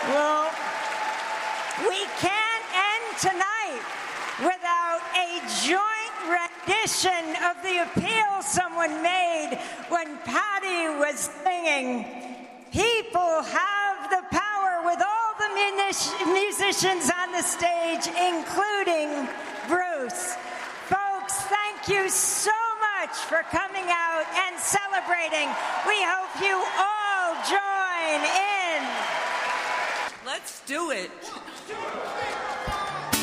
Well, we can't end tonight without a joint rendition of the appeal someone made when Patty was singing. People have the power, with all the musicians on the stage, including Bruce. Folks, thank you so much for coming out and celebrating. We hope you all join in. Let's do it.